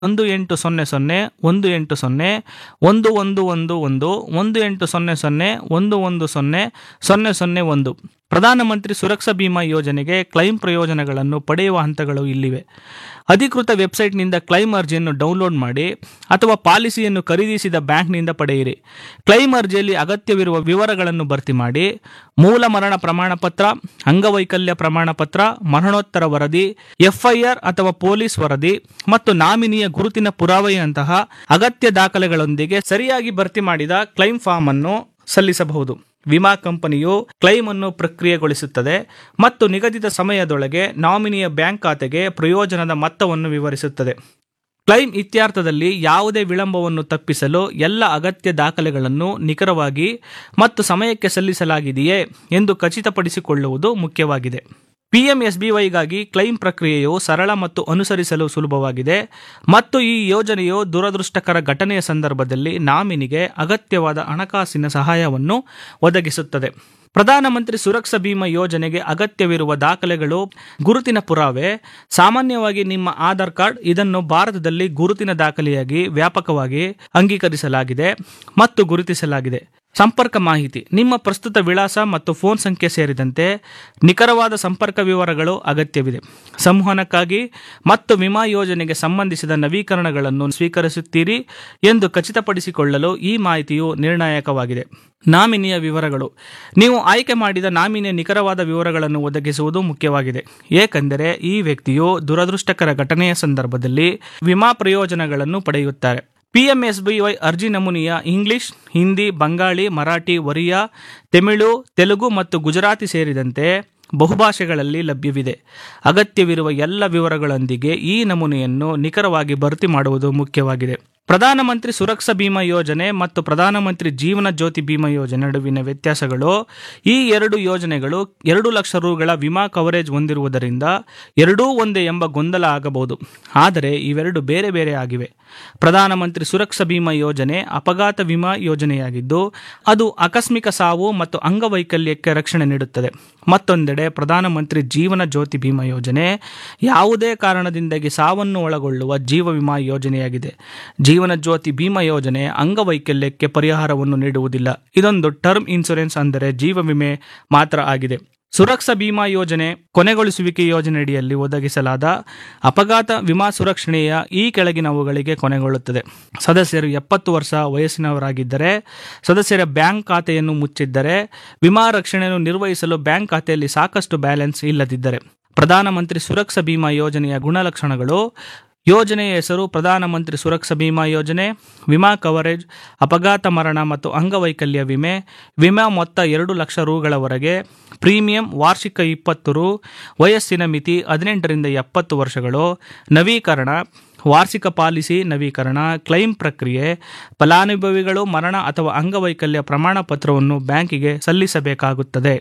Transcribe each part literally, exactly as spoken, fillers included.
ಒಂದು ಎಂಟು ಸೊನ್ನೆ ಸೊನ್ನೆ ಒಂದು ಎಂಟು ಸೊನ್ನೆ ಒಂದು ಒಂದು ಒಂದು ಒಂದು ಒಂದು ಎಂಟು ಸೊನ್ನೆ ಸೊನ್ನೆ ಒಂದು ಒಂದು ಸೊನ್ನೆ ಸೊನ್ನೆ ಸೊನ್ನೆ ಒಂದು. ಪ್ರಧಾನಮಂತ್ರಿ ಸುರಕ್ಷಾ ಬಿಮಾ ಯೋಜನೆಗೆ ಕ್ಲೈಮ್ ಪ್ರಯೋಜನಗಳನ್ನು ಪಡೆಯುವ ಹಂತಗಳು ಇಲ್ಲಿವೆ. ಅಧಿಕೃತ ವೆಬ್ಸೈಟ್ನಿಂದ ಕ್ಲೈಮ್ ಅರ್ಜಿಯನ್ನು ಡೌನ್ಲೋಡ್ ಮಾಡಿ ಅಥವಾ ಪಾಲಿಸಿಯನ್ನು ಖರೀದಿಸಿದ ಬ್ಯಾಂಕ್ನಿಂದ ಪಡೆಯಿರಿ. ಕ್ಲೈಮ್ ಅರ್ಜಿಯಲ್ಲಿ ಅಗತ್ಯವಿರುವ ವಿವರಗಳನ್ನು ಭರ್ತಿ ಮಾಡಿ. ಮೂಲ ಮರಣ ಪ್ರಮಾಣ ಪತ್ರ, ಅಂಗವೈಕಲ್ಯ ಪ್ರಮಾಣ ಪತ್ರ, ಮರಣೋತ್ತರ ವರದಿ, ಎಫ್ಐಆರ್ ಅಥವಾ ಪೊಲೀಸ್ ವರದಿ ಮತ್ತು ನಾಮಿನಿಯ ಗುರುತಿನ ಪುರಾವೆಯಂತಹ ಅಗತ್ಯ ದಾಖಲೆಗಳೊಂದಿಗೆ ಸರಿಯಾಗಿ ಭರ್ತಿ ಮಾಡಿದ ಕ್ಲೈಮ್ ಫಾರ್ಮ್ ಅನ್ನು ಸಲ್ಲಿಸಬಹುದು. ವಿಮಾ ಕಂಪನಿಯು ಕ್ಲೈಮ್ ಅನ್ನು ಪ್ರಕ್ರಿಯೆಗೊಳಿಸುತ್ತದೆ ಮತ್ತು ನಿಗದಿತ ಸಮಯದೊಳಗೆ ನಾಮಿನಿಯ ಬ್ಯಾಂಕ್ ಖಾತೆಗೆ ಪ್ರಯೋಜನದ ಮೊತ್ತವನ್ನು ವಿವರಿಸುತ್ತದೆ. ಕ್ಲೈಮ್ ಇತ್ಯರ್ಥದಲ್ಲಿ ಯಾವುದೇ ವಿಳಂಬವನ್ನು ತಪ್ಪಿಸಲು ಎಲ್ಲ ಅಗತ್ಯ ದಾಖಲೆಗಳನ್ನು ನಿಖರವಾಗಿ ಮತ್ತು ಸಮಯಕ್ಕೆ ಸಲ್ಲಿಸಲಾಗಿದೆಯೇ ಎಂದು ಖಚಿತಪಡಿಸಿಕೊಳ್ಳುವುದು ಮುಖ್ಯವಾಗಿದೆ. ಪಿಎಂಎಸ್ಬಿವೈಗಾಗಿ ಕ್ಲೈಮ್ ಪ್ರಕ್ರಿಯೆಯು ಸರಳ ಮತ್ತು ಅನುಸರಿಸಲು ಸುಲಭವಾಗಿದೆ ಮತ್ತು ಈ ಯೋಜನೆಯು ದುರದೃಷ್ಟಕರ ಘಟನೆಯ ಸಂದರ್ಭದಲ್ಲಿ ನಾಮಿನಿಗೆ ಅಗತ್ಯವಾದ ಹಣಕಾಸಿನ ಸಹಾಯವನ್ನು ಒದಗಿಸುತ್ತದೆ. ಪ್ರಧಾನಮಂತ್ರಿ ಸುರಕ್ಷಾ ಬಿಮಾ ಯೋಜನೆಗೆ ಅಗತ್ಯವಿರುವ ದಾಖಲೆಗಳು: ಗುರುತಿನ ಪುರಾವೆ, ಸಾಮಾನ್ಯವಾಗಿ ನಿಮ್ಮ ಆಧಾರ್ ಕಾರ್ಡ್. ಇದನ್ನು ಭಾರತದಲ್ಲಿ ಗುರುತಿನ ದಾಖಲೆಯಾಗಿ ವ್ಯಾಪಕವಾಗಿ ಅಂಗೀಕರಿಸಲಾಗಿದೆ ಮತ್ತು ಗುರುತಿಸಲಾಗಿದೆ. ಸಂಪರ್ಕ ಮಾಹಿತಿ: ನಿಮ್ಮ ಪ್ರಸ್ತುತ ವಿಳಾಸ ಮತ್ತು ಫೋನ್ ಸಂಖ್ಯೆ ಸೇರಿದಂತೆ ನಿಖರವಾದ ಸಂಪರ್ಕ ವಿವರಗಳು ಅಗತ್ಯವಿದೆ. ಸಂವಹನಕ್ಕಾಗಿ ಮತ್ತು ವಿಮಾ ಯೋಜನೆಗೆ ಸಂಬಂಧಿಸಿದ ನವೀಕರಣಗಳನ್ನು ಸ್ವೀಕರಿಸುತ್ತೀರಿ ಎಂದು ಖಚಿತಪಡಿಸಿಕೊಳ್ಳಲು ಈ ಮಾಹಿತಿಯು ನಿರ್ಣಾಯಕವಾಗಿದೆ. ನಾಮಿನಿಯ ವಿವರಗಳು: ನೀವು ಆಯ್ಕೆ ಮಾಡಿದ ನಾಮಿನಿಯ ನಿಖರವಾದ ವಿವರಗಳನ್ನು ಒದಗಿಸುವುದು ಮುಖ್ಯವಾಗಿದೆ, ಏಕೆಂದರೆ ಈ ವ್ಯಕ್ತಿಯು ದುರದೃಷ್ಟಕರ ಘಟನೆಯ ಸಂದರ್ಭದಲ್ಲಿ ವಿಮಾ ಪ್ರಯೋಜನಗಳನ್ನು ಪಡೆಯುತ್ತಾರೆ. ಪಿಎಂಎಸ್ಬಿವೈ ಅರ್ಜಿ ನಮೂನೆಯ ಇಂಗ್ಲಿಷ್, ಹಿಂದಿ, ಬಂಗಾಳಿ, ಮರಾಠಿ, ಒರಿಯಾ, ತಮಿಳು, ತೆಲುಗು ಮತ್ತು ಗುಜರಾತಿ ಸೇರಿದಂತೆ ಬಹುಭಾಷೆಗಳಲ್ಲಿ ಲಭ್ಯವಿದೆ. ಅಗತ್ಯವಿರುವ ಎಲ್ಲ ವಿವರಗಳೊಂದಿಗೆ ಈ ನಮೂನೆಯನ್ನು ನಿಖರವಾಗಿ ಭರ್ತಿ ಮಾಡುವುದು ಮುಖ್ಯವಾಗಿದೆ. ಪ್ರಧಾನಮಂತ್ರಿ ಸುರಕ್ಷಾ ಬಿಮಾ ಯೋಜನೆ ಮತ್ತು ಪ್ರಧಾನಮಂತ್ರಿ ಜೀವನ ಜ್ಯೋತಿ ಬಿಮಾ ಯೋಜನೆ ನಡುವಿನ ವ್ಯತ್ಯಾಸಗಳು: ಈ ಎರಡು ಯೋಜನೆಗಳು ಎರಡು ಲಕ್ಷ ರುಗಳ ವಿಮಾ ಕವರೇಜ್ ಹೊಂದಿರುವುದರಿಂದ ಎರಡೂ ಒಂದೇ ಎಂಬ ಗೊಂದಲ ಆಗಬಹುದು, ಆದರೆ ಇವೆರಡು ಬೇರೆ ಬೇರೆ ಆಗಿವೆ. ಪ್ರಧಾನಮಂತ್ರಿ ಸುರಕ್ಷಾ ಬಿಮಾ ಯೋಜನೆ ಅಪಘಾತ ವಿಮಾ ಯೋಜನೆಯಾಗಿದ್ದು, ಅದು ಆಕಸ್ಮಿಕ ಸಾವು ಮತ್ತು ಅಂಗವೈಕಲ್ಯಕ್ಕೆ ರಕ್ಷಣೆ ನೀಡುತ್ತದೆ. ಮತ್ತೊಂದೆಡೆ ಪ್ರಧಾನಮಂತ್ರಿ ಜೀವನ ಜ್ಯೋತಿ ಬಿಮಾ ಯೋಜನೆ ಯಾವುದೇ ಕಾರಣದಿಂದಾಗಿ ಸಾವನ್ನು ಒಳಗೊಳ್ಳುವ ಜೀವ ವಿಮಾ ಯೋಜನೆಯಾಗಿದೆ. ಜೀವನ ಜ್ಯೋತಿ ಬಿಮಾ ಯೋಜನೆ ಅಂಗವೈಕಲ್ಯಕ್ಕೆ ಪರಿಹಾರವನ್ನು ನೀಡುವುದಿಲ್ಲ. ಇದೊಂದು ಟರ್ಮ್ ಇನ್ಶೂರೆನ್ಸ್, ಅಂದರೆ ಜೀವ ವಿಮೆ ಮಾತ್ರ ಆಗಿದೆ. ಸುರಕ್ಷಾ ಬಿಮಾ ಯೋಜನೆ ಕೊನೆಗೊಳಿಸುವಿಕೆ ಯೋಜನೆಯಡಿಯಲ್ಲಿ ಒದಗಿಸಲಾದ ಅಪಘಾತ ವಿಮಾ ಸುರಕ್ಷಣೆಯ ಈ ಕೆಳಗಿನವುಗಳಿಗೆ ಕೊನೆಗೊಳ್ಳುತ್ತದೆ. ಸದಸ್ಯರು ಎಪ್ಪತ್ತು ವರ್ಷ ವಯಸ್ಸಿನವರಾಗಿದ್ದರೆ, ಸದಸ್ಯರ ಬ್ಯಾಂಕ್ ಖಾತೆಯನ್ನು ಮುಚ್ಚಿದ್ದರೆ, ವಿಮಾ ರಕ್ಷಣೆಯನ್ನು ನಿರ್ವಹಿಸಲು ಬ್ಯಾಂಕ್ ಖಾತೆಯಲ್ಲಿ ಸಾಕಷ್ಟು ಬ್ಯಾಲೆನ್ಸ್ ಇಲ್ಲದಿದ್ದರೆ. ಪ್ರಧಾನಮಂತ್ರಿ ಸುರಕ್ಷಾ ಬಿಮಾ ಯೋಜನೆಯ ಗುಣಲಕ್ಷಣಗಳು: ಯೋಜನೆಯ ಹೆಸರು ಪ್ರಧಾನಮಂತ್ರಿ ಸುರಕ್ಷಾ ಬಿಮಾ ಯೋಜನೆ. ವಿಮಾ ಕವರೇಜ್: ಅಪಘಾತ, ಮರಣ ಮತ್ತು ಅಂಗವೈಕಲ್ಯ ವಿಮೆ. ವಿಮಾ ಮೊತ್ತ ಎರಡು ಲಕ್ಷ ರುಗಳವರೆಗೆ. ಪ್ರೀಮಿಯಂ ವಾರ್ಷಿಕ ಇಪ್ಪತ್ತು ರು. ವಯಸ್ಸಿನ ಮಿತಿ ಹದಿನೆಂಟರಿಂದ ಎಪ್ಪತ್ತು ವರ್ಷಗಳು. ನವೀಕರಣ: ವಾರ್ಷಿಕ ಪಾಲಿಸಿ ನವೀಕರಣ. ಕ್ಲೈಮ್ ಪ್ರಕ್ರಿಯೆ: ಫಲಾನುಭವಿಗಳು ಮರಣ ಅಥವಾ ಅಂಗವೈಕಲ್ಯ ಪ್ರಮಾಣ ಪತ್ರವನ್ನು ಬ್ಯಾಂಕಿಗೆ ಸಲ್ಲಿಸಬೇಕಾಗುತ್ತದೆ.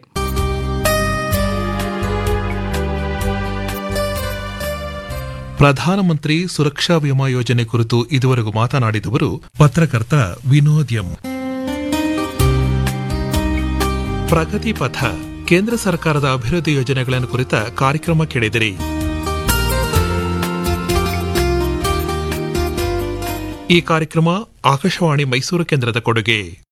ಪ್ರಧಾನಮಂತ್ರಿ ಸುರಕ್ಷಾ ವಿಮಾ ಯೋಜನೆ ಕುರಿತು ಇದುವರೆಗೂ ಮಾತನಾಡಿದವರು ಪತ್ರಕರ್ತ ವಿನೋದ್ ಎಂ. ಪ್ರಗತಿ ಪಥ ಕೇಂದ್ರ ಸರ್ಕಾರದ ಅಭಿವೃದ್ಧಿ ಯೋಜನೆಗಳನ್ನು ಕುರಿತ ಕಾರ್ಯಕ್ರಮ ಕೇಳಿದಿರಿ. ಈ ಕಾರ್ಯಕ್ರಮ ಆಕಾಶವಾಣಿ ಮೈಸೂರು ಕೇಂದ್ರದ ಕೊಡುಗೆ.